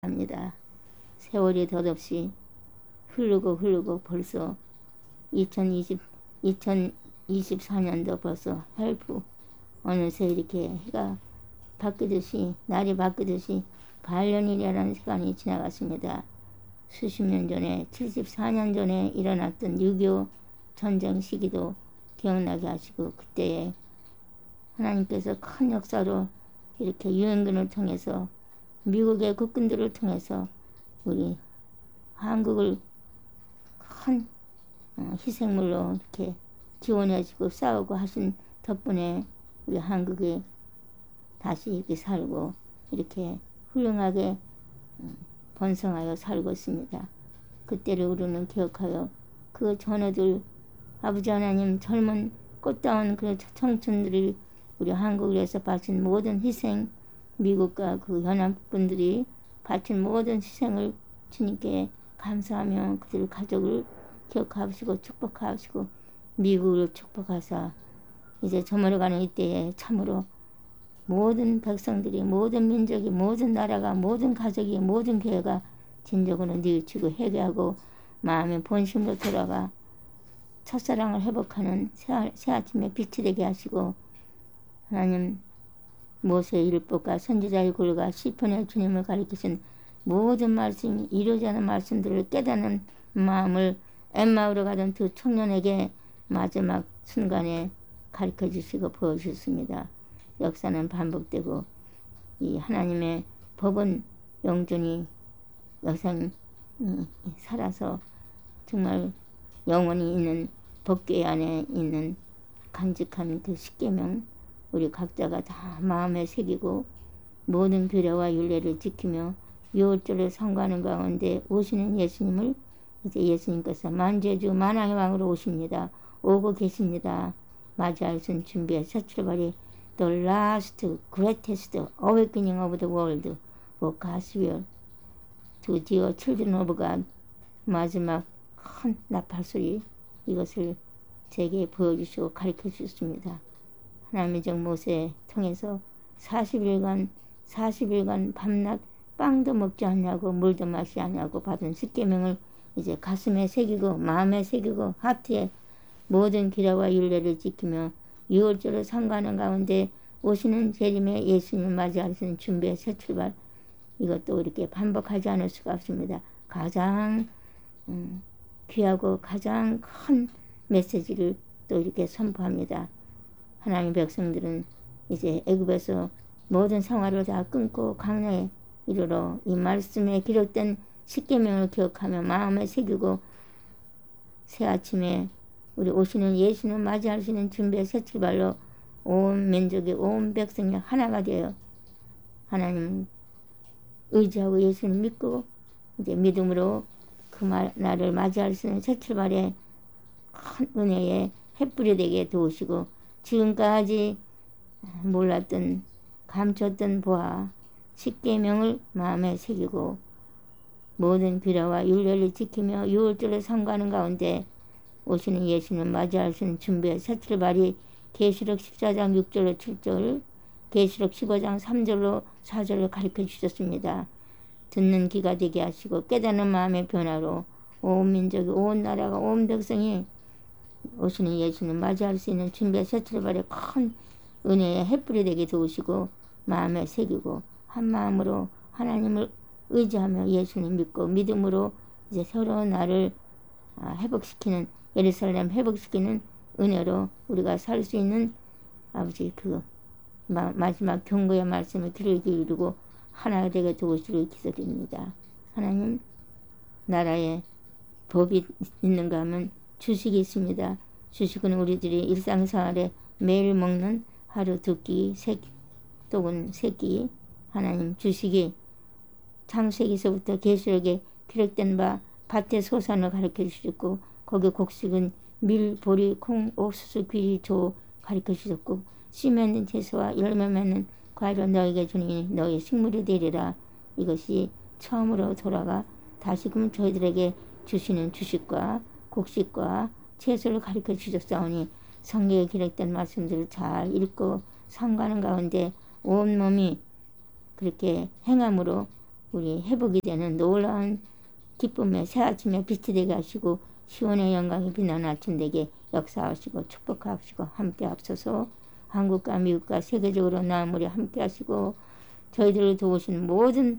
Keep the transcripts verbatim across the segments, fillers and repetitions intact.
합니다. 세월이 덧없이 흐르고 흐르고 벌써 이천이십, 이천이십사 년도 벌써 헬프 어느새 이렇게 해가 바뀌듯이 날이 바뀌듯이 반년이라는 시간이 지나갔습니다. 수십 년 전에 칠십사 년 전에 일어났던 육이오 전쟁 시기도 기억나게 하시고 그때에 하나님께서 큰 역사로 이렇게 유엔군을 통해서 미국의 국군들을 통해서 우리 한국을 큰 희생물로 이렇게 지원해주고 싸우고 하신 덕분에 우리 한국이 다시 이렇게 살고 이렇게 훌륭하게 번성하여 살고 있습니다. 그때를 우리는 기억하여 그 전우들 아버지 하나님 젊은 꽃다운 그 청춘들이 우리 한국을 위해서 바친 모든 희생, 미국과 그 연합군들이 바친 모든 희생을 주님께 감사하며 그들 가족을 기억하시고 축복하시고 미국을 축복하사 이제 저물어가는 이때에 참으로 모든 백성들이 모든 민족이 모든 나라가 모든 가족이 모든 교회가 진정으로 뉘우치고 회개하고 마음의 본심으로 돌아가 첫사랑을 회복하는 새, 새 아침에 빛이 되게 하시고 하나님 모세의 율법과 선지자의 글과 시편의 주님을 가리키신 모든 말씀이 이루어지 않은 말씀들을 깨닫는 마음을 엠마오로 가던 두 청년에게 마지막 순간에 가르쳐 주시고 보여주셨습니다. 역사는 반복되고 이 하나님의 법은 영존히 여생 살아서 정말 영원히 있는 법궤 안에 있는 간직한 그 십계명 우리 각자가 다 마음에 새기고 모든 규례와 율례를 지키며 유월절을 성가하는 가운데 오시는 예수님을 이제 예수님께서 만주주 만왕의 왕으로 오십니다. 오고 계십니다. 맞이할 수 준비해 새 출발이 The last greatest awakening of the world of God's will to the children of God 마지막 큰 나팔소리 이것을 제게 보여주시고 가르쳐 주셨습니다. 하나님의 종 모세 통해서 사십 일간 사십 일간 밤낮 빵도 먹지 않냐고 물도 마시지 않냐고 받은 십계명을 이제 가슴에 새기고 마음에 새기고 하트에 모든 규례와 율례를 지키며 유월절을 삼가하는 가운데 오시는 재림의 예수님을 맞이하시는 준비의 새 출발 이것도 이렇게 반복하지 않을 수가 없습니다. 가장 음, 귀하고 가장 큰 메시지를 또 이렇게 선포합니다. 하나님 백성들은 이제 애굽에서 모든 생활을 다 끊고 광야에 이르러 이 말씀에 기록된 십계명을 기억하며 마음에 새기고 새 아침에 우리 오시는 예수님을 맞이하시는 준비의 새 출발로 온 민족이 온 백성이 하나가 되어 하나님 의지하고 예수님 믿고 이제 믿음으로 그 말, 나를 맞이할 수 있는 새 출발에 큰 은혜의 햇불이 되게 도우시고 지금까지 몰랐던 감췄던 보아 십계명을 마음에 새기고 모든 규례와 율례를 지키며 유월절을 삼가하는 가운데 오시는 예수님을 맞이할 수 있는 준비의 새 출발이 계시록 십사 장 육 절로 칠 절 계시록 십오 장 삼 절로 사 절로 가르쳐 주셨습니다. 듣는 귀가 되게 하시고 깨닫는 마음의 변화로 온 민족이 온 나라가 온 백성이 오시는 예수님 맞이할 수 있는 준비의 새 출발에 큰 은혜의 햇불이 되게 도우시고 마음에 새기고 한 마음으로 하나님을 의지하며 예수님 믿고 믿음으로 이제 새로운 나를 회복시키는 예루살렘 회복시키는 은혜로 우리가 살 수 있는 아버지 그 마, 마지막 경고의 말씀을 귀를 기울이고 하나가 되게 도우시길 기도드립니다. 하나님 나라에 법이 있는가 하면 주식이 있습니다. 주식은 우리들이 일상생활에 매일 먹는 하루 두 끼, 세 끼, 또는 세 끼 하나님 주식이 창세기서부터 계시록에 기록된 바 밭의 소산을 가르쳐 주셨고 거기 곡식은 밀, 보리, 콩, 옥수수, 귀리, 조 가르쳐 주셨고 씨 맺는 채소와 열매 맺는 과일을 너에게 주니 너의 식물이 되리라. 이것이 처음으로 돌아가 다시금 저희들에게 주시는 주식과 곡식과 채소를 가르쳐 주셨사오니 성경에 기록된 말씀들을 잘 읽고 삼가하는 가운데 온몸이 그렇게 행함으로 우리 회복이 되는 놀라운 기쁨의 새아침에 빛이 되게 하시고 시온의 영광이 빛나는 아침 되게 역사하시고 축복하시고 함께 하소서. 한국과 미국과 세계적으로 나무리 함께 하시고 저희들을 도우시는 모든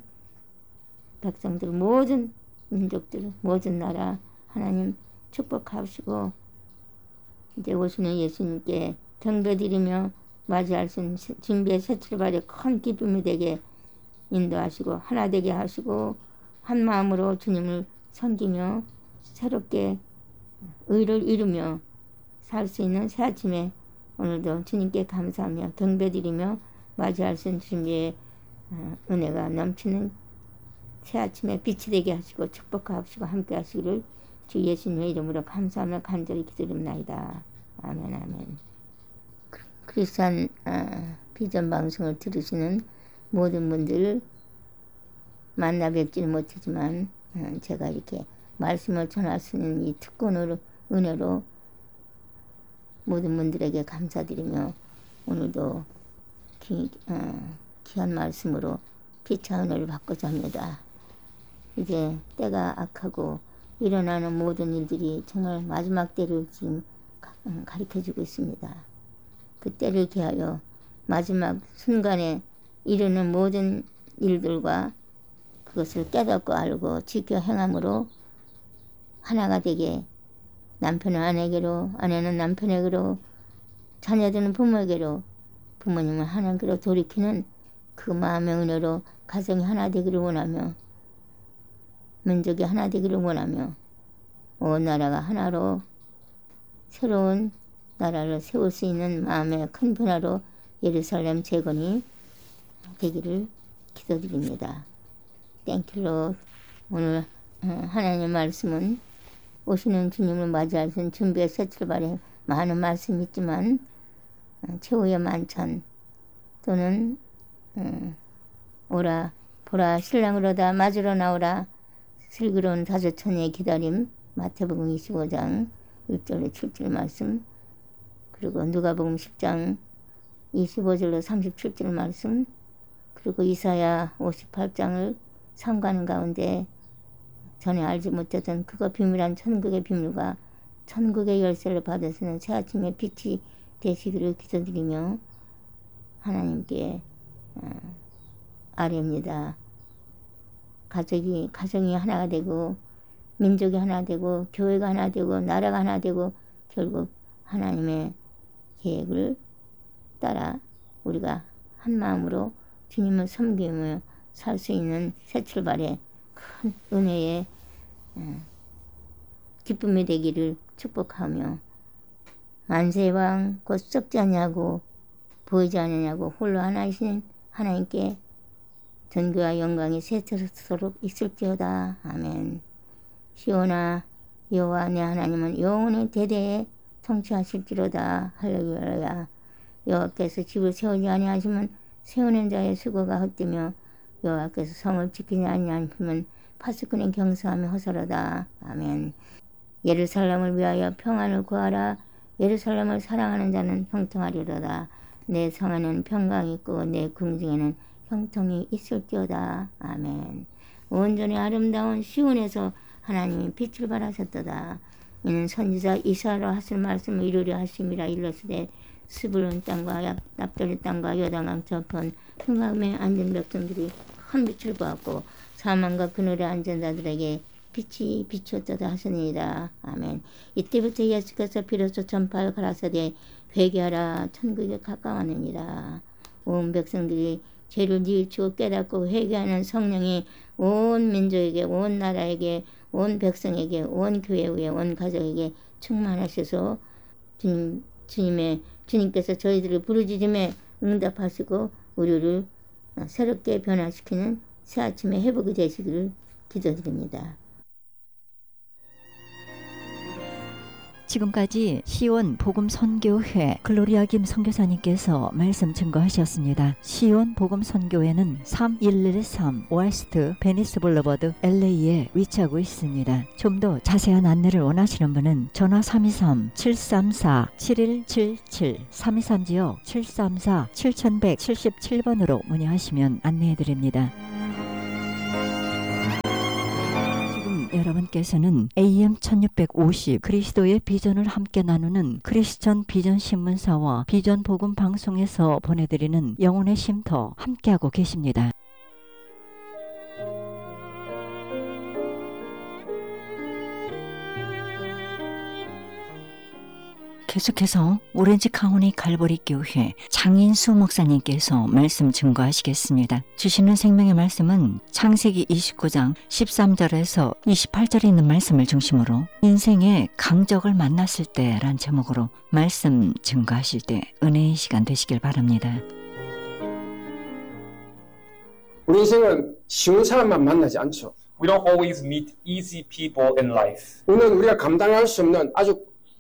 백성들, 모든 민족들, 모든 나라 하나님 축복하시고 이제 오시는 예수님께 경배드리며 맞이할 수 있는 준비의 새 출발에 큰 기쁨이 되게 인도하시고 하나 되게 하시고 한 마음으로 주님을 섬기며 새롭게 의를 이루며 살 수 있는 새 아침에 오늘도 주님께 감사하며 경배드리며 맞이할 수 있는 준비의 은혜가 넘치는 새 아침에 빛이 되게 하시고 축복하시고 함께 하시기를 주 예수님의 이름으로 감사하며 간절히 기도합나이다. 아멘 아멘. 크리스찬 아, 비전 방송을 들으시는 모든 분들 만나 뵙지는 못하지만 아, 제가 이렇게 말씀을 전할 수 있는 이 특권으로 은혜로 모든 분들에게 감사드리며 오늘도 기, 어, 귀한 말씀으로 피차 은혜를 받고자 합니다. 이제 때가 악하고 일어나는 모든 일들이 정말 마지막 때를 지금 가리켜주고 있습니다. 그 때를 기하여 마지막 순간에 이르는 모든 일들과 그것을 깨닫고 알고 지켜 행함으로 하나가 되게 남편은 아내에게로, 아내는 남편에게로, 자녀들은 부모에게로, 부모님은 하나님께로 돌이키는 그 마음의 은혜로 가정이 하나 되기를 원하며 민족이 하나 되기를 원하며 온 나라가 하나로 새로운 나라를 세울 수 있는 마음의 큰 변화로 예루살렘 재건이 되기를 기도드립니다. 땡큐로 오늘 하나님의 말씀은 오시는 주님을 맞이할 수 있는 준비의 새 출발에 많은 말씀이 있지만 최후의 만찬 또는 음, 오라 보라 신랑으로다 맞으러 나오라 슬기로운 다섯천의 기다림 마태복음 이십오 장 일 절에 칠 절 말씀 그리고 누가복음 십 장 이십오 절로 삼십칠 절 말씀 그리고 이사야 오십팔 장을 삼가는 가운데 전에 알지 못했던 그거 비밀한 천국의 비밀과 천국의 열쇠를 받으시는 새아침의 빛이 되시기를 기도드리며 하나님께 어, 아뢰입니다. 가족이 가정이 하나가 되고 민족이 하나 되고 교회가 하나 되고 나라가 하나 되고 결국 하나님의 계획을 따라 우리가 한 마음으로 주님을 섬기며 살 수 있는 새 출발의 큰 은혜의 기쁨이 되기를 축복하며 만세왕 곧 썩지 아니하고 보이지 않느냐고 홀로 하나이신 하나님께 전교와 영광이 세세토록 있을지어다. 아멘. 시온아 여호와 내 하나님은 영원히 대대에 통치하실지로다. 할렐루야. 여호와께서 집을 세우지 아니하시면 세우는 자의 수고가 헛되며 여호와께서 성을 지키지 아니하시면 파수꾼의 경성함이 허설하다. 아멘. 예루살렘을 위하여 평안을 구하라. 예루살렘을 사랑하는 자는 형통하리로다. 내 성 안에는 평강이 있고 내 궁중에는 형통이 있을지어다. 아멘. 온전히 아름다운 시온에서 하나님이 빛을 발하셨도다. 이는 선지자 이사야로 하실 말씀을 이루려 하심이라 일렀으되 스불론 땅과 납달리 땅과 요단강 저편 흥함에 앉은 백성들이 큰 빛을 보았고 사망과 그늘에 앉은 자들에게 빛이 비추었다 하시니이다. 아멘. 이때부터 예수께서 비로소 전파하여 가라사대 회개하라 천국에 가까웠느니라. 온 백성들이 죄를 뉘우치고 깨닫고 회개하는 성령이 온 민족에게 온 나라에게 온 백성에게 온 교회 위에 온 가족에게 충만하셔서 주님, 주님의 주님께서 저희들을 부르짖음에 응답하시고 우리를 새롭게 변화시키는 새 아침의 회복이 되시기를 기도드립니다. 지금까지 시온 복음 선교회 글로리아 김 선교사님께서 말씀 증거하셨습니다. 시온 복음 선교회는 삼일일삼 웨스트 베니스 블루버드 엘에이에 위치하고 있습니다. 좀 더 자세한 안내를 원하시는 분은 전화 삼이삼 칠삼사 칠일칠칠 삼이삼 지역 칠삼사 칠천백칠십칠 번으로 문의하시면 안내해 드립니다. 여러분께서는 에이엠 천육백오십 그리스도의 비전을 함께 나누는 크리스천 비전 신문사와 비전 복음 방송에서 보내드리는 영혼의 쉼터 함께하고 계십니다. 계속해서 오렌지 카운티 갈보리 교회 장인수 목사님께서 말씀 증거하시겠습니다. 주시는 생명의 말씀은 창세기 이십구 장 십삼 절에서 이십팔 절에 있는 말씀을 중심으로 인생의 강적을 만났을 때란 제목으로 말씀 증거하실 때 은혜의 시간 되시길 바랍니다. 우리 인생은 쉬운 사람만 만나지 않죠. We don't always meet easy people in life. 우리는 우리가 감당할 수 없는 아주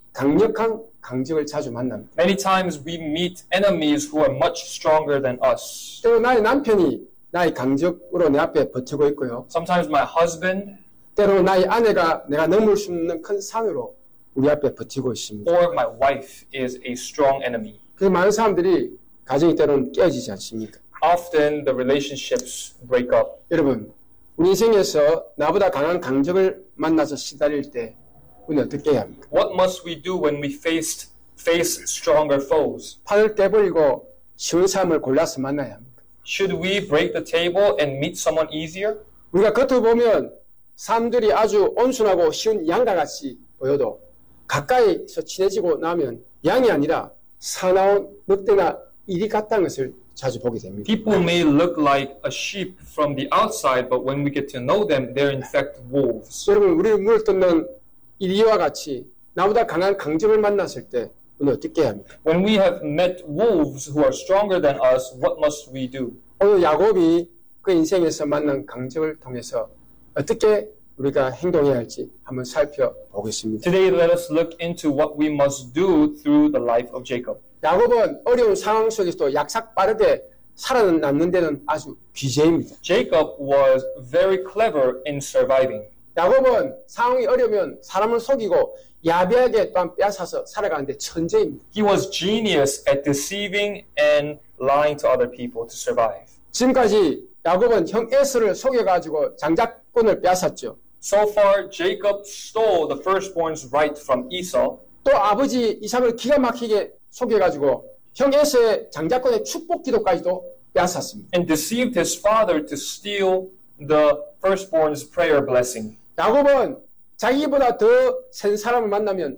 강력한 강적을 자주 만납니다. Many times we meet enemies who are much stronger than us. 때로 나의 남편이 나의 강적으로 내 앞에 버티고 있고요. Sometimes my husband 때로 나의 아내가 내가 넘을 수 없는 큰 산으로 우리 앞에 버티고 있습니다. or my wife is a strong enemy. 그 많은 사람들이 가정이 때로는 깨어지지 않습니까? Often the relationships break up. 여러분, 우리 인생에서 나보다 강한 강적을 만나서 시달릴 때 우리는 어떻게 해야 합니까? What must we do when we face face stronger foes? 판을 떼버리고 쉬운 사람을 골라서 만나야 합니까? Should we break the table and meet someone easier? 우리가 겉으로 보면 사람들이 아주 온순하고 쉬운 양과 같이 보여도 가까이서 친해지고 나면 양이 아니라 사나운 늑대나 이리 같다는 것을 자주 보게 됩니다. People may look like a sheep from the outside, but when we get to know them, they're in fact wolves. 여러분, 우리 물을 뜯는 이리와 같이 나보다 강한 강적을 만났을 때 우리는 어떻게 해야 합니까? When we have met wolves who are stronger than us, what must we do? 오늘 야곱이 그 인생에서 만난 강적을 통해서 어떻게 우리가 행동해야 할지 한번 살펴보겠습니다. Today, let us look into what we must do through the life of Jacob. 야곱은 어려운 상황 속에서도 약삭 빠르게 살아남는 데는 아주 귀재입니다. Jacob was very clever in surviving. 야곱은 상황이 어려우면 사람을 속이고 야비하게 또한 빼앗아서 살아가는데 천재입니다. He was genius at deceiving and lying to other people to survive. 지금까지 야곱은 형 에서를 속여가지고 장자권을 빼앗았죠. So far, Jacob stole the firstborn's right from Esau. 또 아버지 이삭을 기가 막히게 속여가지고 형 에서의 장자권의 축복 기도까지도 빼앗았습니다. And deceived his father to steal the firstborn's prayer blessing. 야곱은 자기보다 더 센 사람을 만나면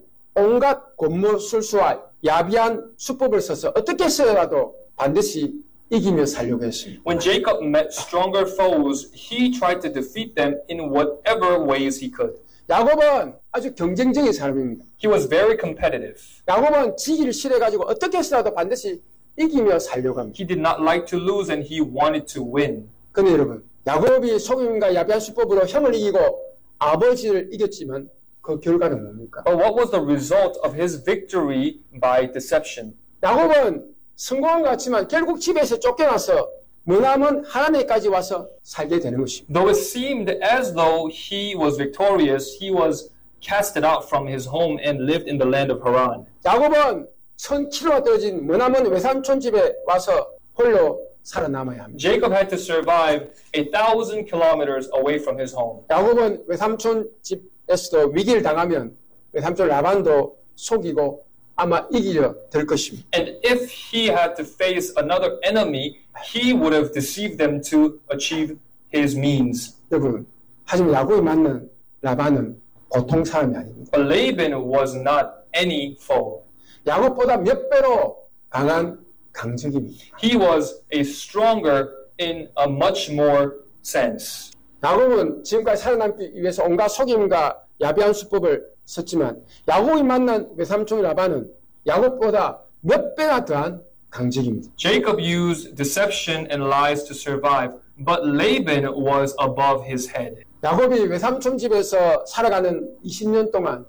온갖 권모술수와 야비한 수법을 써서 어떻게 써라도 반드시 이기며 살려고 했습니다. When Jacob met stronger foes, he tried to defeat them in whatever ways he could. 야곱은 아주 경쟁적인 사람입니다. He was very competitive. 야곱은 지기를 싫어가지고 어떻게 해서라도 반드시 이기며 살려고 합니다. He did not like to lose and he wanted to win. 그런데 여러분, 야곱이 속임과 야비한 수법으로 형을 이기고 아버지를 이겼지만 그 결과는 뭡니까? But what was the result of his victory by deception? 야곱은 성공한 것 같지만 결국 집에서 쫓겨나서 머나먼 하나님까지 와서 살게 되는 것입니다. Though it seemed as though he was victorious, he was casted out from his home and lived in the land of Haran. 야곱은 천 킬로미터 떨어진 머나먼 외삼촌 집에 와서 홀로 살아남아야 합니다. Jacob had to survive a thousand kilometers away from his home. 야곱은 외삼촌 집에서도 위기를 당하면 외삼촌 라반도 속이고 아마 이기려 될 것입니다. And if he had to face another enemy, he would have deceived them to achieve his means. 여러분, 하지만 야곱이 만난 라반은 보통 사람이 아닙니다. But Laban was not any foe. 야곱보다 몇 배로 강한 강적입니다. He was a stronger in a much more sense. 야곱은 지금까지 살아남기 위해서 온갖 속임과 야비한 수법을 썼지만 야곱이 만난 외삼촌 라반은 야곱보다 몇 배나 더한 강적입니다. Jacob used deception and lies to survive, but Laban was above his head. 야곱이 외삼촌 집에서 살아가는 이십 년 동안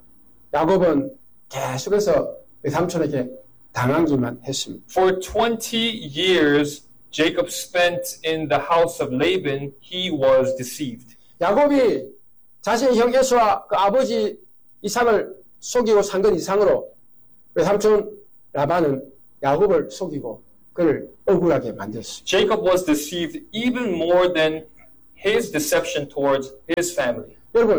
야곱은 계속해서 외삼촌에게 당하기만 했습니다. For twenty years, Jacob spent in the house of Laban. He was deceived. 야곱이 자신의 형 에서와 그 아버지 이삭을 속이고 산 것 이상으로 외삼촌 라반은 야곱을 속이고 그를 억울하게 만들었습니다. Jacob was deceived even more than his deception towards his family. 여러분,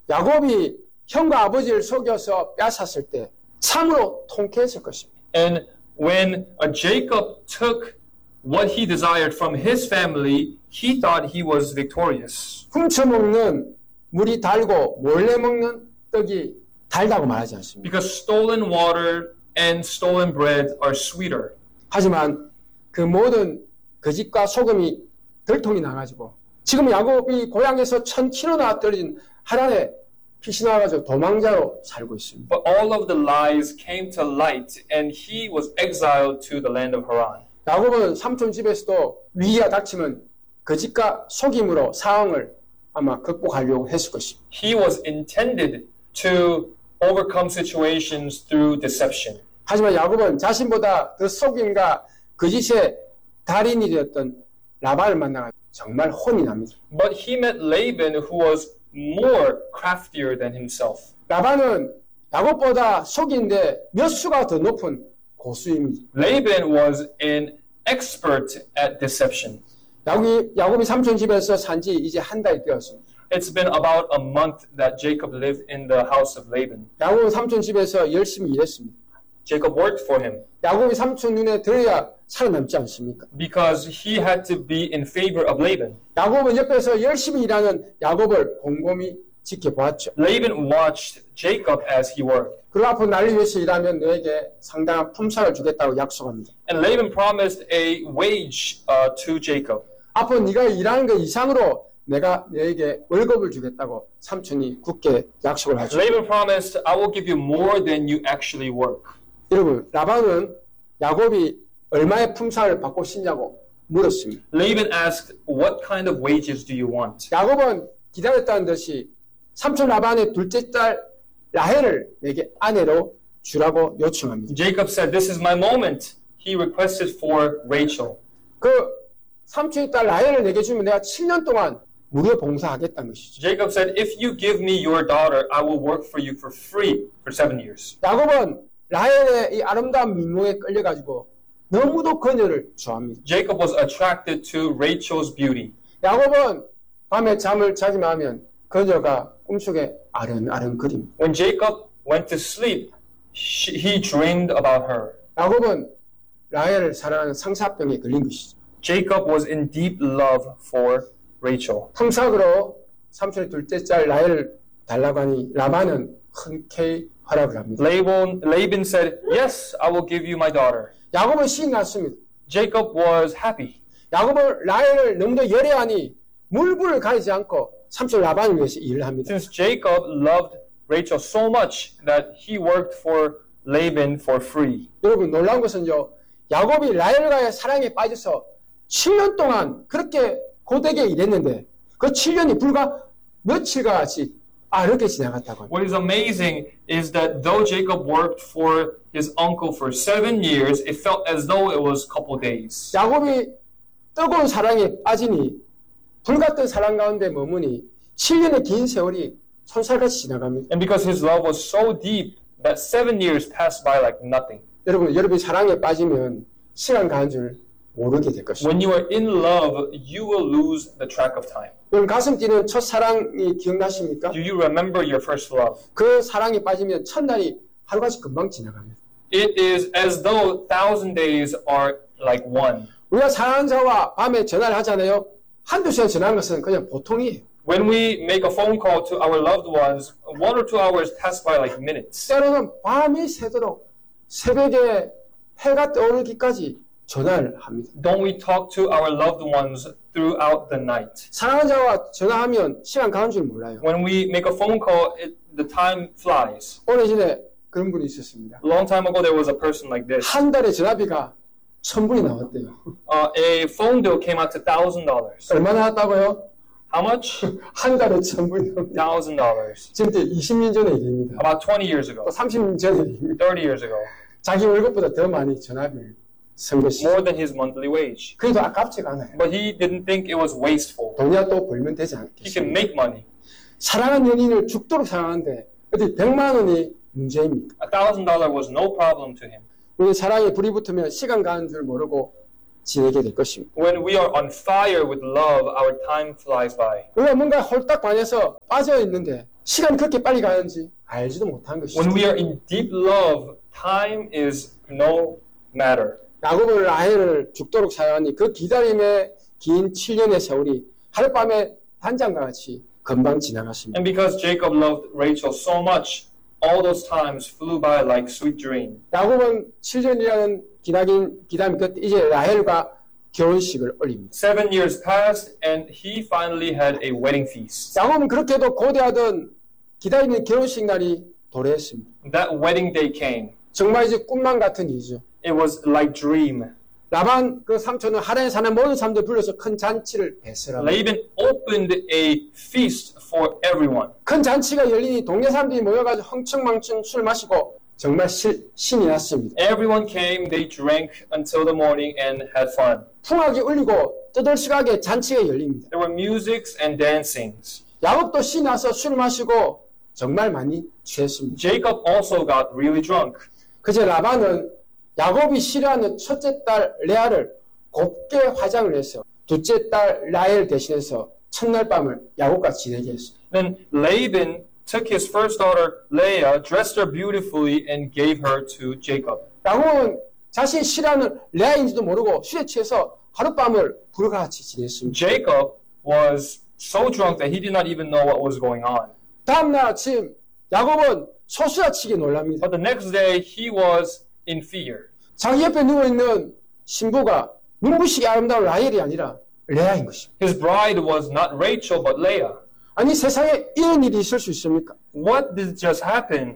야곱이 형과 아버지를 속여서 빼앗았을 때 참으로 통쾌했을 것입니다. And when uh, Jacob took what he desired from his family, he thought he was victorious. 훔쳐먹는 물이 달고 몰래 먹는 떡이 달다고 말하지 않습니다. Because stolen water and stolen bread are sweeter. 하지만 그 모든 거짓과 소금이 들통이 나가지고 지금 야곱이 고향에서 천 킬로나 떨어진 하란에 피시 나가지고 도망자로 살고 있습니다. But all of the lies came to light, and he was exiled to the land of Haran. 야곱은 삼촌 집에서도 위기가 닥치면 거짓과 속임으로 상황을 아마 극복하려고 했을 것입니다. He was intended to overcome situations through deception. 하지만 야곱은 자신보다 더 속임과 거짓의 달인이 되었던 라반을 만나가 정말 혼이 납니다. But he met Laban, who was more craftier than himself. 라반은 야곱보다 속인데 몇 수가 더 높은 고수입니다. Laban was an expert at deception. 야곱이, 야곱이 삼촌 집에서 산지 이제 한 달이 되었습니다. It's been about a month that Jacob lived in the house of Laban. 야곱은 삼촌 집에서 열심히 일했습니다. Jacob worked for him 야곱이 삼촌 눈에 들어야 살아남지 않습니까? because he had to be in favor of Laban. 야곱은 옆에서 열심히 일하는 야곱을 곰곰이 지켜보았죠. Laban watched Jacob as he worked. 그리고 앞으로 나를 위해서 일하면 너에게 상당한 품삯을 주겠다고 약속합니다. And Laban promised a wage uh, to Jacob. 앞으로 네가 일하는 것 이상으로 내가 너에게 월급을 주겠다고 삼촌이 굳게 약속을 하죠. Laban promised, I will give you more than you actually work. 여러분, 라반은 야곱이 얼마의 품삯을 받고 싶냐고 물었습니다. Laban asked, what kind of wages do you want? 야곱은 기다렸다는 듯이 삼촌 라반의 둘째 딸 라헬을 내게 아내로 주라고 요청합니다. Jacob said, this is my moment. He requested for Rachel. 그 삼촌의 딸 라헬을 내게 주면 내가 칠 년 동안 무료 봉사하겠다는 것이죠. Jacob said, if you give me your daughter, I will work for you for free for seven years. 야곱은 라헬의 이 아름다운 미모에 끌려가지고 너무도 그녀를 좋아합니다. Jacob was attracted to Rachel's beauty. 야곱은 밤에 잠을 자기만 하면 그녀가 꿈속에 아른아른거립니다. When Jacob went to sleep, she, he dreamed about her. 야곱은 라헬을 사랑하는 상사병에 걸린 것이죠. Jacob was in deep love for Rachel. 품삯으로 삼촌의 둘째 딸 라헬을 달라고 하니 라반은 흔쾌히 허락을 합니다. Laban, Laban said, yes, I will give you my daughter. 야곱은 신이 났습니다. Jacob was happy. 야곱은 라헬을 너무도 열애하니 물불을 가리지 않고 삼촌 라반을 위해서 일을 합니다. Since Jacob loved Rachel so much that he worked for Laban for free. 여러분 놀라운 것은요. 야곱이 라헬과의 사랑에 빠져서 칠 년 동안 그렇게 고되게 일했는데 그 칠 년이 불과 며칠과 같이 아르게 지나갔다고 합니다. What is amazing is that though Jacob worked for his uncle for seven years, it felt as though it was a couple days. 야곱이 뜨거운 사랑에 빠지니 불같은 사랑 가운데 머무니 칠 년의 긴 세월이 손살같이 지나갑니다. And because his love was so deep that seven years passed by like nothing. 여러분, 여러분이 사랑에 빠지면 시간 가는 줄 모르게 될 것입니다. When you are in love, you will lose the track of time. 여러분 가슴 뛰는 첫사랑이 기억나십니까? Do you remember your first love? 그 사랑에 빠지면 첫날이 하루같이 금방 지나갑니다. It is as though thousand days are like one. 우리가 사랑하는 자와 밤에 전화를 하잖아요. 한두 시간 지나는 것은 그냥 보통이에요. When we make a phone call to our loved ones, one or two hours pass by like minutes. 때로는 밤이 새도록 새벽에 해가 떠오르기까지 전화를 합니다. Don't we talk to our loved ones throughout the night? 사랑하는 자와 전화하면 시간 가는 줄 몰라요. When we make a phone call, it, the time flies. 오래전에 그런 분이 있었습니다. A long time ago, there was a person like this. 한 달에 전화비가 천 불이 나왔대요. Uh, a phone bill came out to thousand dollars. 얼마나 나왔다고요? How much? 한 달에 천 불이 나옵니다. Thousand dollars. 지금 이십 년 전의 일입니다. About twenty years ago, 또 삼십 년 전의 일입니다. thirty years ago, 자기 월급보다 더 많이 전화비를 쓴 것이죠. more than his monthly wage. 그래도 아깝지가 않아요. But he didn't think it was wasteful. 돈이야 또 벌면 되지 He can 않겠습니까? make money. 사랑하는 연인을 죽도록 사랑하는데 어디 백만 원이 문제입니까? A thousand dollar was no problem to him. 우리 사랑에 불이 붙으면 시간 가는 줄 모르고 지내게 될 것입니다. When we are on fire with love, our time flies by. 우리가 뭔가 홀딱 반해서 빠져 있는데 시간이 그렇게 빨리 가는지 알지도 못한 것이죠. When we are in deep love, time is no matter. 야곱은 라헬을 죽도록 사랑하니 그 기다림의 긴 칠 년의 세월이 하룻밤에 단장과 같이 금방 지나갔습니다. And because Jacob loved Rachel so much, all those times flew by like sweet dream. 야곱은 칠 년이라는 기다린 기다림 끝 이제 라헬과 결혼식을 올립니다. Seven years passed, and he finally had a wedding feast. 야곱은 그렇게도 고대하던 기다리는 결혼식 날이 도래했습니다. That wedding day came. 정말 이제 꿈만 같은 일이죠. It was like dream. 라반 그 삼촌은 하란에 사는 모든 사람들 불러서 큰 잔치를 베풀었습니다. Laban opened a feast for everyone. 큰 잔치가 열리니 동네 사람들이 모여가지고 흥청망청 술 마시고 정말 실, 신이 났습니다. Everyone came, they drank until the morning and had fun. 풍악이 울리고 떠들썩하게 잔치가 열립니다. There were musics and dancings. 야곱도 신이 나서 술 마시고 정말 많이 취했습니다. Jacob also got really drunk. 그제 라반은 야곱이 싫어하는 첫째 딸 레아를 곱게 화장을 해서 둘째 딸 라헬 대신해서 첫날 밤을 야곱과 지내게 했습니다. Then Laban took his first daughter Leah, dressed her beautifully, and gave her to Jacob. 야곱은 자신이 싫어하는 레아인지도 모르고 술에 취해서 하룻밤을 불과 같이 지냈습니다. Jacob was so drunk that he did not even know what was going on. 다음날 아침 야곱은 소스라치게 놀랍니다. But the next day, he was in fear. 자기 옆에 누워있는 신부가 눈부시게 아름다운 라헬이 아니라 레아인 것입니다. His bride was not Rachel, but Leah. 아니 세상에 이런 일이 있을 수 있습니까? What did just happen?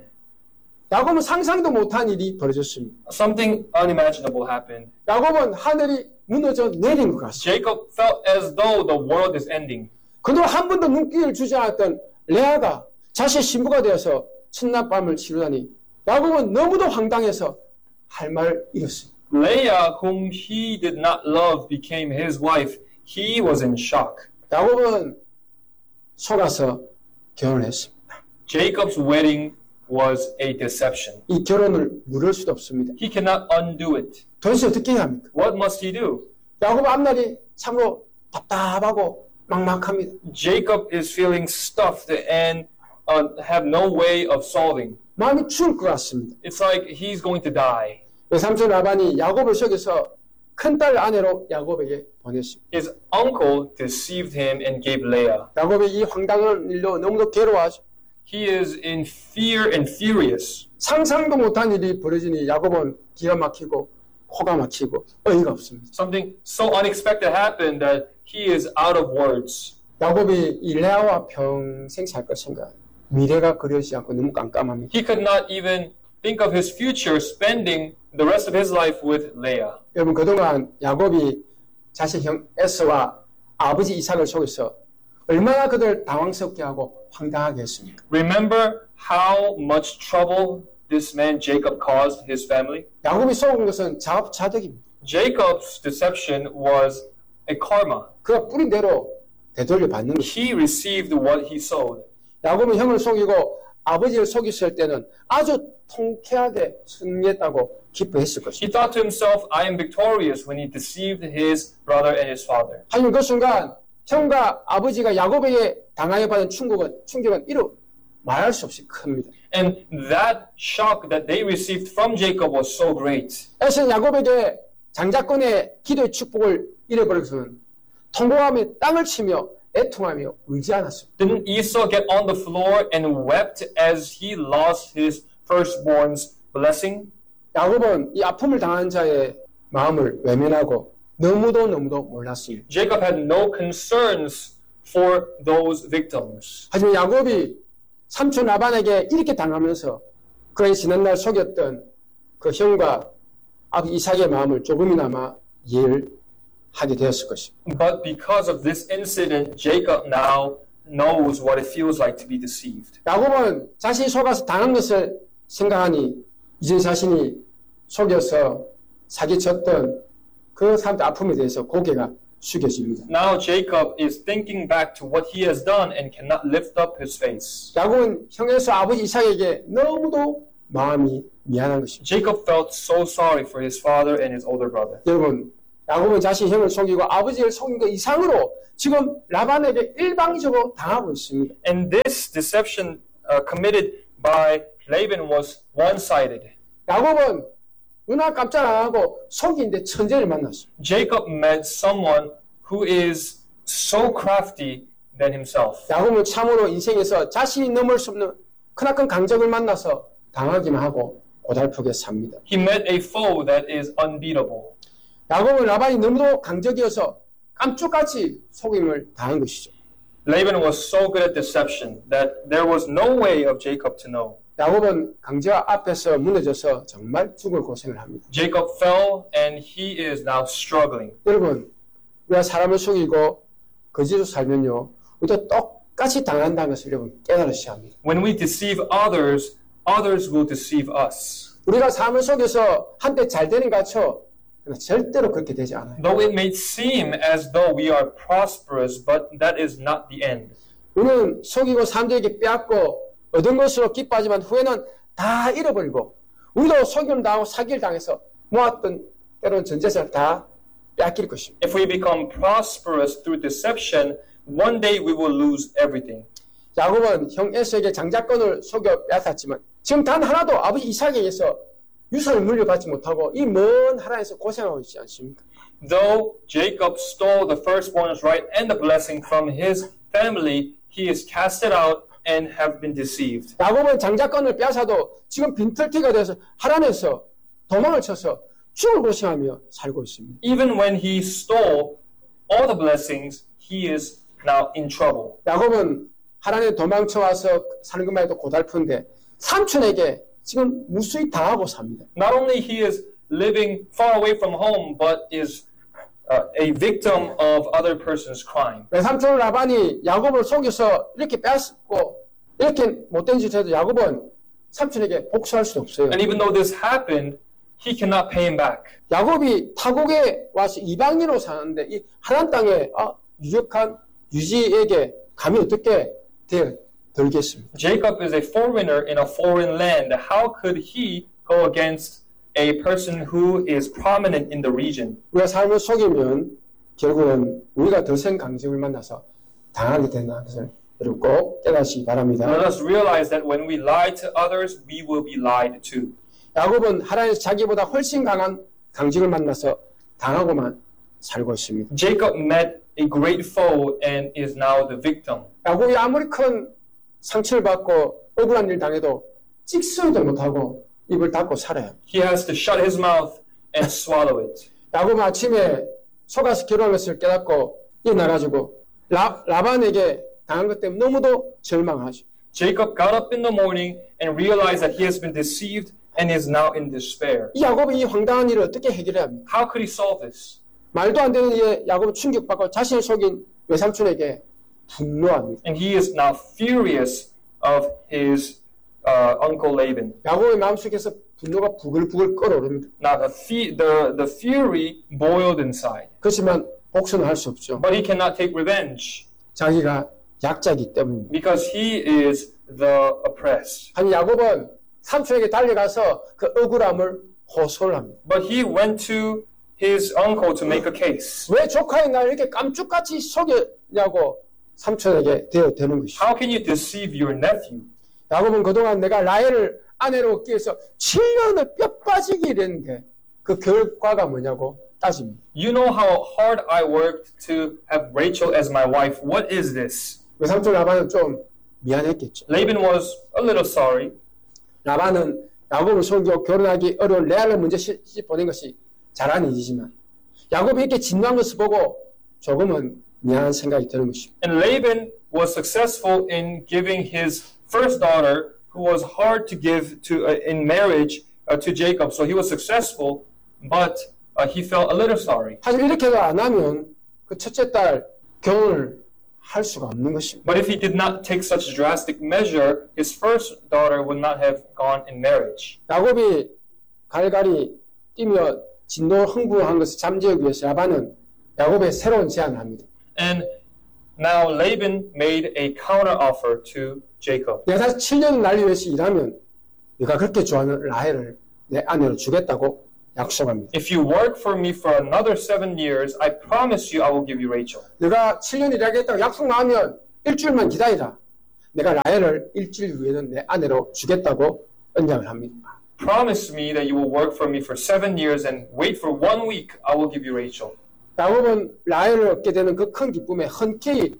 야곱은 상상도 못한 일이 벌어졌습니다. Something unimaginable happened. 야곱은 하늘이 무너져 내린 것 같습니다. Jacob felt as though the world is ending. 그동안 한 번도 눈길을 주지 않았던 레아가 자신의 신부가 되어서 첫날 밤을 치르다니 야곱은 너무도 황당해서 할 말을 잃었습니다. Leah, whom he did not love, became his wife. He was in shock. 야곱은 속아서 결혼을 했습니다. Jacob's wedding was a deception. 이 결혼을 무를 수도 없습니다. He cannot undo it. 도대체 어떻게 해야 합니까? What must he do? 야곱 앞날이 참으로 답답하고 막막합니다. Jacob is feeling stuffed and uh, have no way of solving. 마음이 추울 것 같습니다. It's like he's going to die. 외삼촌 라반이 야곱을 속여서 큰딸 아내로 야곱에게 보냈습니다. His uncle deceived him and gave Leah. 야곱이 이 황당한 일로 너무도 괴로워하죠. He is in fear and furious. 상상도 못한 일이 벌어지니 야곱은 기가 막히고 코가 막히고 어이가 없습니다. Something so unexpected happened that he is out of words. 야곱이 이 레아와 평생 살 것인가 미래가 그려지지 않고 너무 깜깜합니다. He could not even think of his future spending the rest of his life with Leah. 여러분 그동안 야곱이 자신 형 에서와 아버지 이삭을 속여서 얼마나 그들 당황스럽게 하고 황당하게 했습니까? Remember how much trouble this man Jacob caused his family? 야곱이 속은 것은 자업자득입니다. Jacob's deception was a karma. 그가 뿌린 대로 되돌려 받는 것입니다. He received what he sowed. 야곱은 형을 속이고 아버지를 속였을 때는 아주 통쾌하게 승리했다고 기뻐했을 He 것입니다. thought to himself, I am victorious when he deceived his brother and his father. 하지만 그 순간 형과 아버지가 야곱에게 당하여 받은 충격은, 충격은 이루 말할 수 없이 큽니다. And that shock that they received from Jacob was so great. 에서는 야곱에게 장자권의 기도의 축복을 잃어버려서는 통곡하며 땅을 치며 애통하며 울지 않았습니다. Didn't Esau get on the floor and wept as he lost his firstborn's blessing? 야곱은 이 아픔을 당한 자의 마음을 외면하고 너무도 너무도 몰랐습니다. Jacob had no concerns for those victims. 하지만 야곱이 삼촌 라반에게 이렇게 당하면서 그의 지난날 속였던 그 형과 아버지 이삭의 마음을 조금이나마 이해를 하게 되었을 것입니다. But because of this incident, Jacob now knows what it feels like to be deceived. 야곱은 자신이 속아서 당한 것을 생각하니 이제 자신이 속여서 사기쳤던 그 사람의 아픔에 대해서 고개가 숙여집니다. Now Jacob is thinking back to what he has done and cannot lift up his face. 야곱은 형에서 아버지 이삭에게 너무도 마음이 미안한 것입니다. Jacob felt so sorry for his father and his older brother. 여러분, 야곱은 자신 형을 속이고 아버지를 속인 것 이상으로 지금 라반에게 일방적으로 당하고 있습니다. And this deception uh, committed by Laban was one-sided. 야곱은 눈알 깜짝 안 하고 속이는데 천재를 만났어요. Jacob met someone who is so crafty than himself. 야곱은 참으로 인생에서 자신이 넘을 수 없는 크나큰 강적을 만나서 당하기만 하고 고달프게 삽니다. He met a foe that is unbeatable. 야곱은 라반이 너무도 강적이어서 깜짝같이 속임을 당한 것이죠. Laban was so good at deception that there was no way of Jacob to know. 야곱은 강제와 앞에서 무너져서 정말 죽을 고생을 합니다. Jacob fell and he is now struggling. 여러분, 우리가 사람을 속이고 거짓으로 살면요, 우리도 똑같이 당한다는 것을 여러분 깨달으셔야 합니다. When we deceive others, others will deceive us. 우리가 사람을 속여서 한때 잘 되는 것 같죠? 그러나 절대로 그렇게 되지 않아요. Though it may seem as though we are prosperous, but that is not the end. 우리는 속이고 사람들에게 빼앗고 얻은 것으로 기뻐하지만 후에는 다 잃어버리고 우리도 속임 당하고 사기를 당해서 모았던 때로는 전 재산을 다 빼앗길 것입니다. If we become prosperous through deception, one day we will lose everything. 야곱은 형 에서에게 장자권을 속여 빼앗았지만 지금 단 하나도 아버지 이삭에게서 유산을 물려받지 못하고 이 먼 하나에서 고생하고 있지 않습니까? Though Jacob stole the firstborn's right and the blessing from his family, he is casted out and have been deceived. 야곱은 장자권을 빼앗아도 지금 빈털티가 돼서 하란에서 도망을 쳐서 죽을 고생하며 살고 있습니다. Even when he stole all the blessings, he is now in trouble. 야곱은 하란에 도망쳐와서 사는 것만 해도 고달픈데 삼촌에게 지금 무수히 당하고 삽니다. Not only he is living far away from home, but is uh, a victim of other person's crime. 외삼촌 라반이 야곱을 속여서 이렇게 빼앗고 이렇게 못된 짓을 해도 야곱은 삼촌에게 복수할 수 없어요. And even though this happened, he cannot pay him back. 야곱이 타국에 와서 이방인으로 사는데 이 하란 땅에 아, 유력한 유지에게 감히 어떻게 되어 들겠습니까? Jacob is a foreigner in a foreign land. How could he go against a person who is prominent in the region? 우리가 삶을 속이면 결국은 우리가 더 센 강직을 만나서 당하게 된다는 것을 여러분 꼭 깨닫시기 바랍니다. Let us realize that when we lie to others, we will be lied to. 야곱은 하란에서 자기보다 훨씬 강한 강직을 만나서 당하고만 살고 있습니다. Jacob met a great foe and is now the victim. 야곱이 아무리 큰 상처를 받고 억울한 일 당해도 찍소리도 못하고 입을 닫고 살아요. He has to shut his mouth and swallow it. 야곱은 아침에 속아서 결혼한 것을 깨닫고 일어나가지고 라, 라반에게 당한 것 때문에 너무도 절망하죠. Jacob got up in the morning and realized that he has been deceived and is now in despair. 이 야곱이 이 황당한 일을 어떻게 해결해야 합니까? How could he solve this? 말도 안 되는 일에 야곱은 충격받고 자신을 속인 외삼촌에게 분노합니다. And he is now furious of his uh, uncle Laban. 야곱의 마음속에서 분노가 부글부글 끓어오릅니다. Now the, fu- the, the fury boiled inside. 그렇지만 복수는 할 수 없죠. But he cannot take revenge 자기가 약자이기 때문입니다. because he is the oppressed. 아니 야곱은 삼촌에게 달려가서 그 억울함을 호소를 합니다. But he went to his uncle to make a case. 왜 조카의 날 이렇게 깜짝같이 속였냐고 삼촌에게 되어되는 것이죠. How can you deceive your nephew? 야곱은 그동안 내가 라헬을 아내로 얻기 위해서 칠 년을 뼈 빠지게 일했는데 그 결과가 뭐냐고 따집니다. You know how hard I worked to have Rachel as my wife. What is this? 외삼촌 라반은 좀 미안했겠죠. Laban was a little sorry. 라반은 야곱을 속이고 결혼하기 어려운 레아를 먼저 시집 보낸 것이 잘한 일이지만 야곱이 이렇게 진노한 것을 보고 조금은 미안한 생각이 드는 것입니다. And Laban was successful in giving his first daughter, who was hard to give to uh, in marriage uh, to Jacob. So he was successful, but uh, he felt a little sorry. 하지만 이렇게도 안 하면 그 첫째 딸 결혼을 할 수가 없는 것입니다. But if he did not take such drastic measure, his first daughter would not have gone in marriage. 야곱이 갈갈이 뛰며 진노 흥분한 것을 잠재우기 위해서 라반은 야곱의 새로운 제안을 합니다. And now Laban made a counter offer to Jacob. 내가 다시 칠 년을 날리 위해서 일하면 네가 그렇게 좋아하는 라헬을 내 아내로 주겠다고 약속합니다. If you work for me for another seven years, I promise you I will give you Rachel. 내가 칠 년 일하겠다고 약속 나오면 일주일만 기다리라. 내가 라헬을 일주일 후에는 내 아내로 주겠다고 언약을 합니다. Promise me that you will work for me for seven years and wait for one week, I will give you Rachel. 야곱은 라헬을 얻게 되는 그 큰 기쁨에 흔쾌히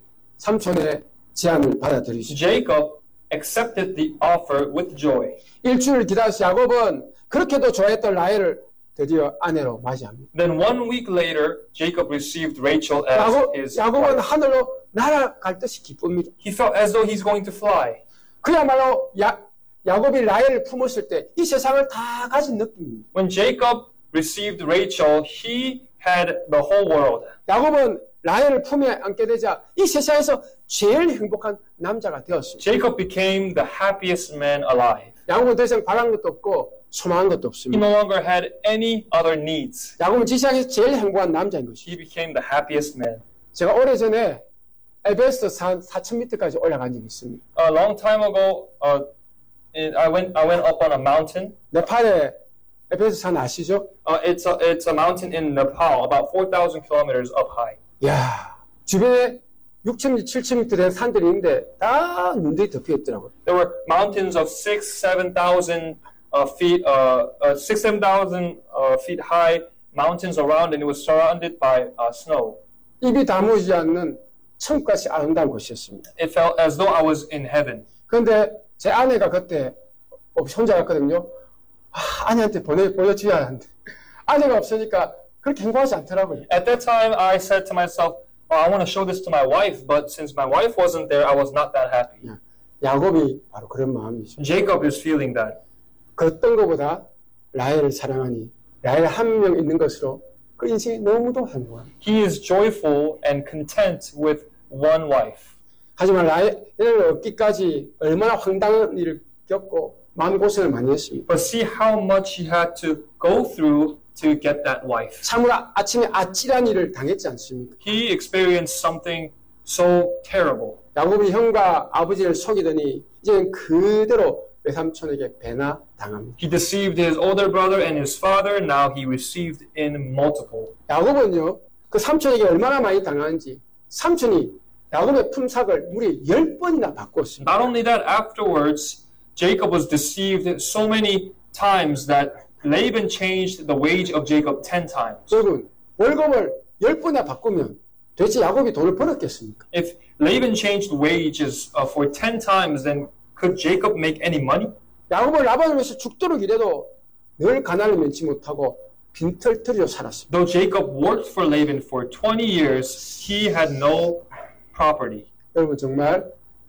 삼촌의 제안을 받아들이시죠. Jacob accepted the offer with joy. 일주일 기다려서 야곱은 그렇게도 좋아했던 라헬을 드디어 아내로 맞이합니다. Then one week later, Jacob received Rachel as 야곱, his 야곱은 wife. 하늘로 날아갈 듯이 기쁩니다. He felt as though he's going to fly. 그야말로 야, 야곱이 라헬을 품었을 때 이 세상을 다 가진 느낌입니다. When Jacob received Rachel, he had the whole world. 야곱은 라헬을 품에 안게 되자 이 세상에서 제일 행복한 남자가 되었습니다. Jacob became the happiest man alive. 야곱은 더 이상 바란 것도 없고 소망한 것도 He 없습니다. no longer had any other needs. 야곱은 지상에서 제일 행복한 남자인 것이죠. He became the happiest man. 제가 오래전에 에베레스트 산 사천 미터까지 올라간 적이 있습니다. A long time ago, uh, in, I went I went up on a mountain. 네팔에 에베레스트 산 아시죠? Uh, it's a it's a mountain in Nepal, about four thousand kilometers up high. 이야, 주변에 육천, 칠천 미터 된 산들이 있는데 다 눈들이 덮여 있더라고요. There were mountains of six, seven thousand uh, feet, uh, uh, six, seven thousand uh, feet high mountains around, and it was surrounded by uh, snow. 입이 다무지 않는 천국같이 아름다운 곳이었습니다. It felt as though I was in heaven. 그런데 제 아내가 그때 혼자 갔거든요. 아, 아내한테 보내, 보여줘야 하는데 아내가 없으니까 그렇게 행복하지 않더라고요. At that time, I said to myself, "Oh, I want to show this to my wife," but since my wife wasn't there, I was not that happy. 야곱이 바로 그런 마음이죠. Jacob is feeling that. 그 어떤 것보다 라헬을 사랑하니 라헬 한 명 있는 것으로 그 인생이 너무도 행복합니다. He is joyful and content with one wife. 하지만 라헬을 얻기까지 얼마나 황당한 일을 겪고 마음고생을 많이 했습니다. But see how much he had to go through to get that wife. 참으로 아침에 아찔한 일을 당했지 않습니까? He experienced something so terrible. 야곱이 형과 아버지를 속이더니 이제는 그대로 외삼촌에게 배나 당합니다. He deceived his older brother and his father. Now he received in multiple. 야곱은요, 그 삼촌에게 얼마나 많이 당하는지 삼촌이 야곱의 품삯을 무려 열 번이나 바꿨습니다. Not only that, afterwards, Jacob was deceived so many times that Laban changed the wage of Jacob ten times. 여러분, 월급을 열 번이나 바꾸면 도대체 야곱이 돈을 벌었겠습니까? If Laban changed wages uh, for ten times, then could Jacob make any money? 야곱은 라반을 위해서 죽도록 일해도 늘 가난을 면치 못하고 빈털터리로 살았습니다. Though Jacob worked for Laban for twenty years, he had no property. 여러분 정말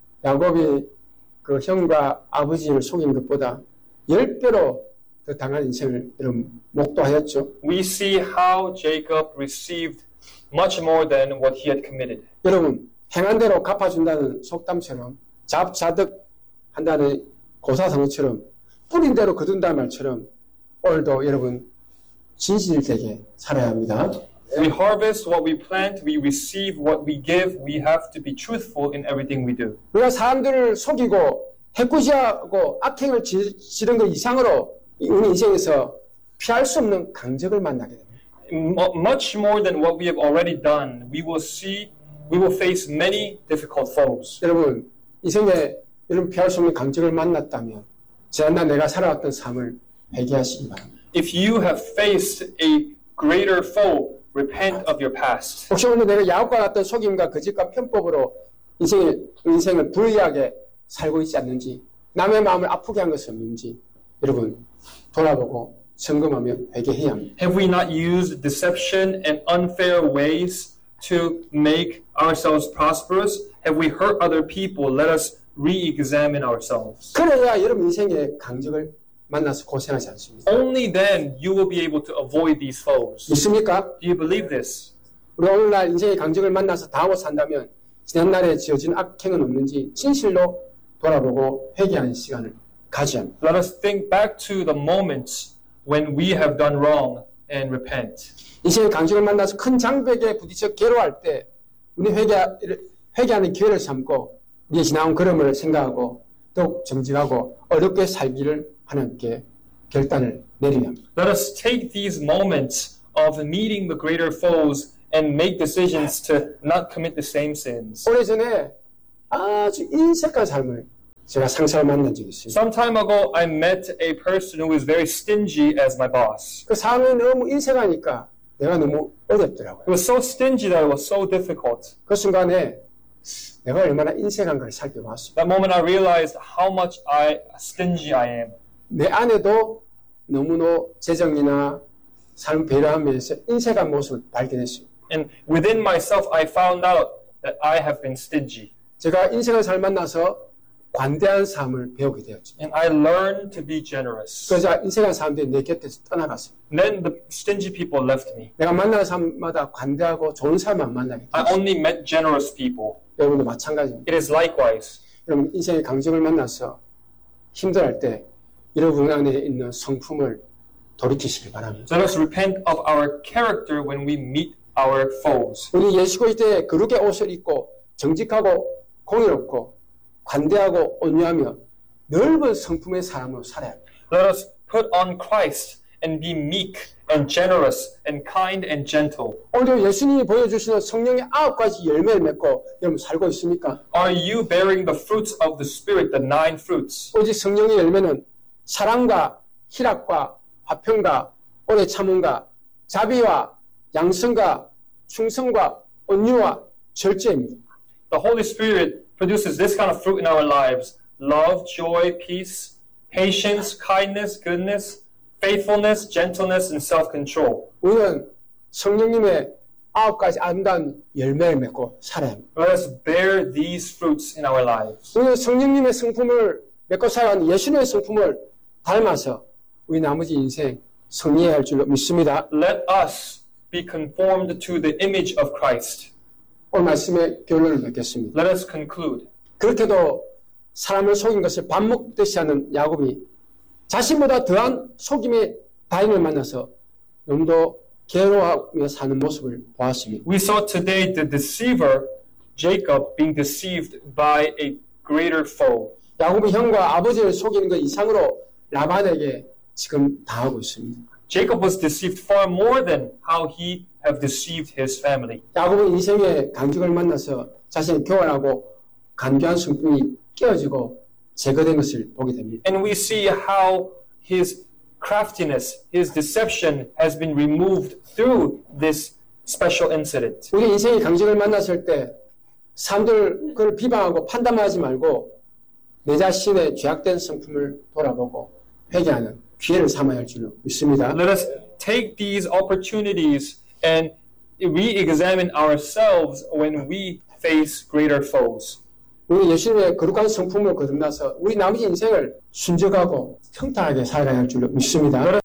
야곱이 그 형과 아버지를 속인 것보다 열 배로 더 당한 인생을 여러분 목도하였죠. We see how Jacob received much more than what he had committed. 여러분 행한 대로 갚아준다는 속담처럼 잡자득 한다는 고사성어처럼 뿌린 대로 거둔다는 말처럼 오늘도 여러분 진실되게 살아야 합니다. We harvest what we plant, we receive what we give. We have to be truthful in everything we do. 우리가 사람들을 속이고 해코지하고 악행을 지- 지른 것 이상으로 우리 인생에서 피할 수 없는 강적을 만나게 됩니다. M- much more than what we have already done, we will see, we will face many difficult foes. 여러분 인생에 이런 피할 수 없는 강적을 만났다면 지난날 내가 살아왔던 삶을 회개하시기 바랍니다. If you have faced a greater foe, repent of your past. 혹시 오늘 내가 야곱과 같은 속임과 거짓과 편법으로 인생을, 인생을 불의하게 살고 있지 않는지 남의 마음을 아프게 한 것이 없는지 여러분 돌아보고 점검하며 회개해야 합니다. Have we not used deception and unfair ways to make ourselves prosperous? Have we hurt other people? Let us re-examine ourselves. 그래야 여러분 인생에 강적을 만나서 고생하지 않습니다. Only then you will be able to avoid these foes. 믿습니까? Do you believe this? 우리 오늘날 인생의 강적을 만나서 당하고 산다면 지난날에 지어진 악행은 없는지 진실로 돌아보고 회개하는 시간을 가져야 합니다. Let us think back to the moments when we have done wrong and repent. 인생의 강적을 만나서 큰 장벽에 부딪혀 괴로워할 때 우리 회개, 회개하는 기회를 삼고 우리의 지나온 걸음을 생각하고 더욱 정직하고 어렵게 살기를 하나님께 결단을 내려야 합니다. Let us take these moments of meeting the greater foes and make decisions to not commit the same sins. 오래전에 아주 인색한 삶을 제가 상사를 만난 적이 있어요. Some time ago, I met a person who was very stingy as my boss. 그 사람이 너무 인색하니까 내가 너무 어렵더라고요. It was so stingy that it was so difficult. 그 순간에 내가 얼마나 인색한가를 살펴봤어요. That moment I realized how much I stingy I am. 내 안에도 너무나 재정이나 삶 배려하면서 인색한 모습을 발견했어요. And within myself, I found out that I have been stingy. 제가 인생을 살 만나서 관대한 삶을 배우게 되었죠. And I learned to be generous. 그래서 인생한 사람들이 내 곁에서 떠나갔어요. And then the stingy people left me. 내가 만나는 사람마다 관대하고 좋은 사람만 만나게 I 되었어요. only met generous people. 여러분도 마찬가지입니다. It is likewise. 여러분 인생의 강적을 만나서 힘들어할 때 여러분 안에 있는 성품을 돌이키시길 바랍니다. Let us repent of our character when we meet our foes. 우리 예수 그리스도의 거룩의 옷을 입고 정직하고 공의롭고 관대하고 온유하며 넓은 성품의 사람으로 살아야 합니다. Let us put on Christ and be meek and generous and kind and gentle. 오늘 예수님이 보여주시는 성령의 아홉 가지 열매를 맺고 여러분 살고 있습니까? Are you bearing the fruits of the Spirit, the nine fruits? 오직 성령의 열매는 사랑과 희락과 화평과 오래 참음과 자비와 양성과 충성과 온유와 절제입니다. The Holy Spirit produces this kind of fruit in our lives: love, joy, peace, patience, kindness, goodness, faithfulness, gentleness, and self-control. 우리는 성령님의 아홉 가지 아름다운 열매를 맺고 살아야 합니다. Let us bear these fruits in our lives. 우리는 성령님의 성품을 맺고 살아가는 예수님의 성품을 닮아서 우리 나머지 인생 승리해야 할 줄로 믿습니다. Let us be conformed to the image of Christ. 오늘 말씀의 결론을 맺겠습니다. Let us conclude. 그렇게도 사람을 속인 것을 밥 먹듯이 하는 야곱이 자신보다 더한 속임의 바인을 만나서 너무도 괴로워하며 사는 모습을 보았습니다. We saw today the deceiver, Jacob, being deceived by a greater foe. 야곱이 형과 아버지를 속이는 것 이상으로 라반에게 지금 당하고 있습니다. Jacob was deceived far more than how he have deceived his family. 야곱은 인생의 강직을 만나서 자신의 교활하고 간교한 성품이 깨어지고 제거된 것을 보게 됩니다. And we see how his craftiness, his deception has been removed through this special incident. 우리 인생의 강직을 만났을 때 사람들 그걸 비방하고 판단하지 말고 내 자신의 죄악된 성품을 돌아보고 회개하는 기회를 삼아야 할 줄로 믿습니다. Let us take these opportunities and re-examine ourselves when we face greater foes. 우리 예수님의 거룩한 성품을 거듭나서 우리 나머지 인생을 순적하고 평탄하게 살아야 할 줄로 믿습니다.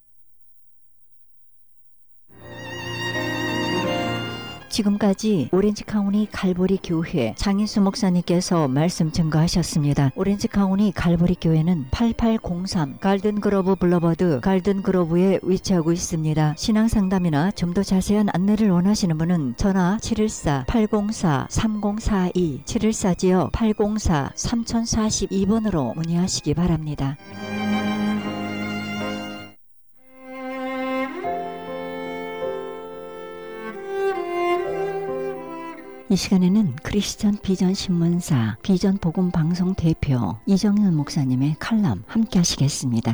지금까지 오렌지 카운티 갈보리 교회 장인수 목사님께서 말씀 증거하셨습니다. 오렌지 카운티 갈보리 교회는 팔팔공삼 갈든 그로브 블러버드 갈든 그로브에 위치하고 있습니다. 신앙 상담이나 좀 더 자세한 안내를 원하시는 분은 전화 칠일사 팔공사 삼공사이 칠일사지요 팔공사 삼공사이 번으로 문의하시기 바랍니다. 이 시간에는 크리스천 비전 신문사 비전 복음 방송 대표 이정현 목사님의 칼럼 함께 하시겠습니다.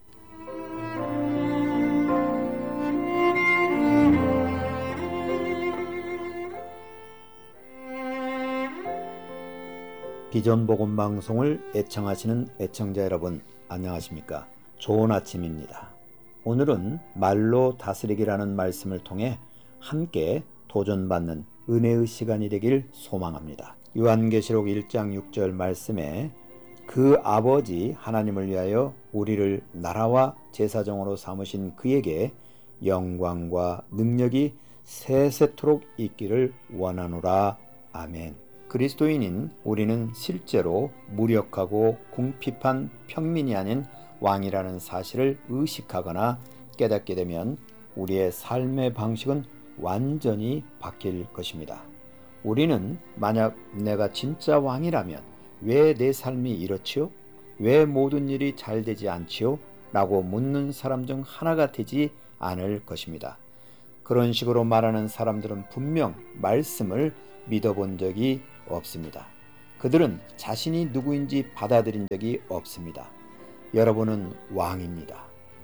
비전 복음 방송을 애청하시는 애청자 여러분 안녕하십니까? 좋은 아침입니다. 오늘은 말로 다스리기라는 말씀을 통해 함께 도전받는 은혜의 시간이 되길 소망합니다. 요한계시록 일 장 육 절 말씀에 그 아버지 하나님을 위하여 우리를 나라와 제사장으로 삼으신 그에게 영광과 능력이 세세토록 있기를 원하노라. 아멘. 그리스도인인 우리는 실제로 무력하고 궁핍한 평민이 아닌 왕이라는 사실을 의식하거나 깨닫게 되면 우리의 삶의 방식은 완전히 바뀔 것입니다. 우리는 만약 내가 진짜 왕이라면 왜 내 삶이 이렇지요? 왜 모든 일이 잘 되지 않지요? 라고 묻는 사람 중 하나가 되지 않을 것입니다. 그런 식으로 말하는 사람들은 분명 말씀을 믿어본 적이 없습니다. 그들은 자신이 누구인지 받아들인 적이 없습니다. 여러분은 왕입니다.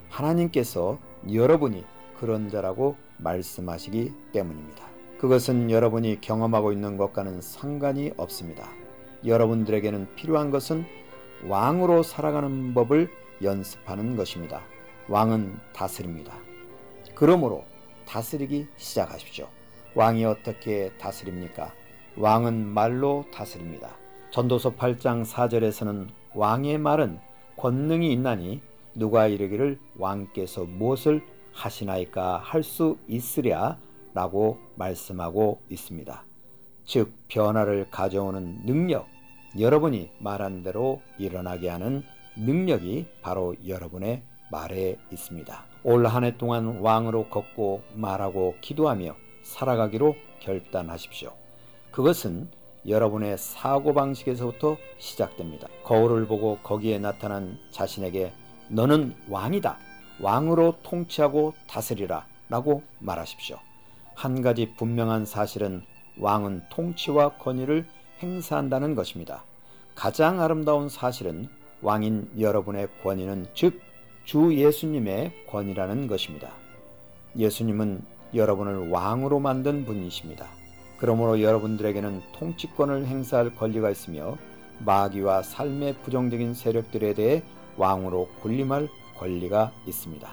하나님께서 여러분이 그런 자라고 말씀하시기 때문입니다. 그것은 여러분이 경험하고 있는 것과는 상관이 없습니다. 여러분들에게는 필요한 것은 왕으로 살아가는 법을 연습하는 것입니다. 왕은 다스립니다. 그러므로 다스리기 시작하십시오. 왕이 어떻게 다스립니까? 왕은 말로 다스립니다. 전도서 팔 장 사 절에서는 왕의 말은 권능이 있나니 누가 이르기를 왕께서 무엇을 하시나이까 할 수 있으랴 라고 말씀하고 있습니다. 즉 변화를 가져오는 능력, 여러분이 말한 대로 일어나게 하는 능력이 바로 여러분의 말에 있습니다. 올 한 해 동안 왕으로 걷고 말하고 기도하며 살아가기로 결단하십시오. 그것은 여러분의 사고방식에서부터 시작됩니다. 거울을 보고 거기에 나타난 자신에게 너는 왕이다. 왕으로 통치하고 다스리라 라고 말하십시오. 한 가지 분명한 사실은 왕은 통치와 권위를 행사한다는 것입니다. 가장 아름다운 사실은 왕인 여러분의 권위는 즉 주 예수님의 권위라는 것입니다. 예수님은 여러분을 왕으로 만든 분이십니다. 그러므로 여러분들에게는 통치권을 행사할 권리가 있으며 마귀와 삶의 부정적인 세력들에 대해 왕으로 군림할 권리가 있습니다.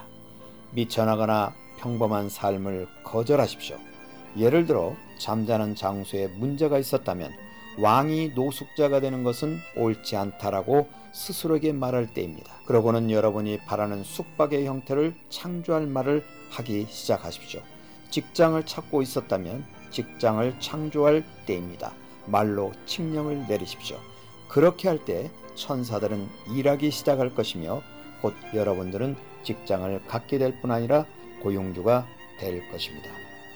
미쳐나가나 평범한 삶을 거절하십시오. 예를 들어 잠자는 장소에 문제가 있었다면 왕이 노숙자가 되는 것은 옳지 않다라고 스스로에게 말할 때입니다. 그러고는 여러분이 바라는 숙박의 형태를 창조할 말을 하기 시작하십시오. 직장을 찾고 있었다면 직장을 창조할 때입니다. 말로 칙령을 내리십시오. 그렇게 할 때 천사들은 일하기 시작할 것이며 곧 여러분들은 직장을 갖게 될 뿐 아니라 고용주가 될 것입니다.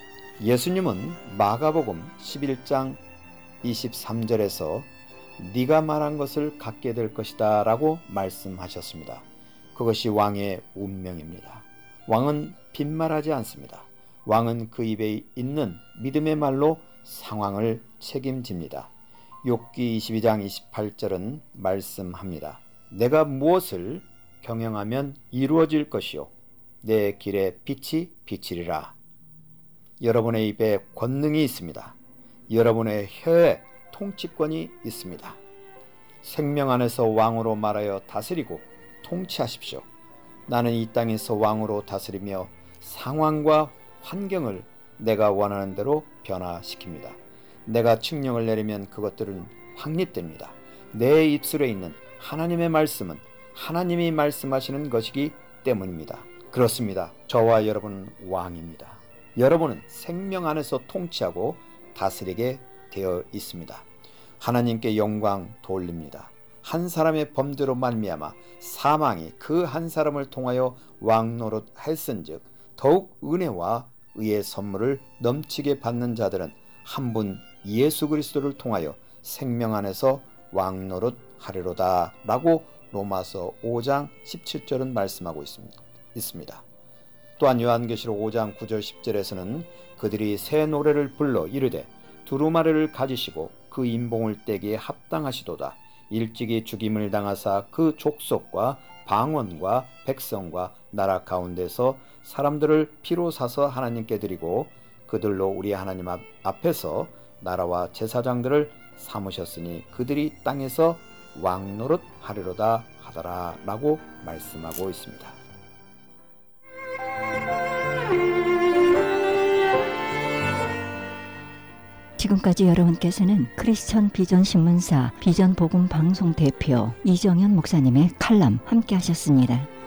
예수님은 마가복음 십일 장 이십삼 절에서 네가 말한 것을 갖게 될 것이다 라고 말씀하셨습니다. 그것이 왕의 운명입니다. 왕은 빈말하지 않습니다. 왕은 그 입에 있는 믿음의 말로 상황을 책임집니다. 욥기 이십이 장 이십팔 절은 말씀합니다. 내가 무엇을 경영하면 이루어질 것이요 내 길에 빛이 비치리라. 여러분의 입에 권능이 있습니다. 여러분의 혀에 통치권이 있습니다. 생명 안에서 왕으로 말하여 다스리고 통치하십시오. 나는 이 땅에서 왕으로 다스리며 상황과 환경을 내가 원하는 대로 변화시킵니다. 내가 칙령을 내리면 그것들은 확립됩니다. 내 입술에 있는 하나님의 말씀은 하나님이 말씀하시는 것이기 때문입니다. 그렇습니다. 저와 여러분은 왕입니다. 여러분은 생명 안에서 통치하고 다스리게 되어 있습니다. 하나님께 영광 돌립니다. 한 사람의 범죄로 말미암아 사망이 그 한 사람을 통하여 왕노릇 했은즉 더욱 은혜와 의의 선물을 넘치게 받는 자들은 한 분 예수 그리스도를 통하여 생명 안에서 왕노릇 하리로다 라고 로마서 오 장 십칠 절은 말씀하고 있습니다. 또한 요한계시록 오 장 구 절 십 절에서는 그들이 새 노래를 불러 이르되 두루마리를 가지시고 그 인봉을 떼기에 합당하시도다. 일찍이 죽임을 당하사 그 족속과 방언과 백성과 나라 가운데서 사람들을 피로 사서 하나님께 드리고 그들로 우리 하나님 앞에서 나라와 제사장들을 삼으셨으니 그들이 땅에서 왕노릇 하리로다 하더라 라고 말씀하고 있습니다. 지금까지 여러분께서는 크리스천 비전 신문사 비전 복음 방송 대표 이정현 목사님의 칼럼 함께 하셨습니다.